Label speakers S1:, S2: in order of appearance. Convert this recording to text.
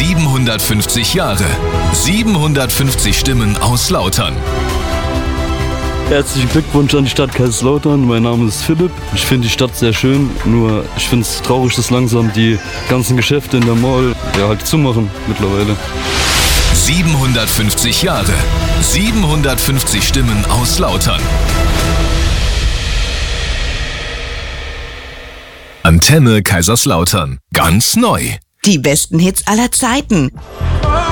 S1: 750 Jahre. 750 Stimmen aus Lautern.
S2: Herzlichen Glückwunsch an die Stadt Kaiserslautern. Mein Name ist Philipp. Ich finde die Stadt sehr schön, nur ich finde es traurig, dass langsam die ganzen Geschäfte in der Mall halt zumachen mittlerweile.
S1: 750 Jahre. 750 Stimmen aus Lautern. Antenne Kaiserslautern. Ganz neu.
S3: Die besten Hits aller Zeiten.